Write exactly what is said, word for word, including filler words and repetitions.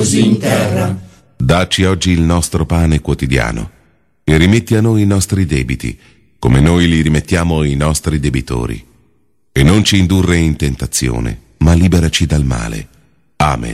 così in terra. Dacci oggi il nostro pane quotidiano e rimetti a noi i nostri debiti, come noi li rimettiamo ai nostri debitori. E non ci indurre in tentazione, ma liberaci dal male. Amen.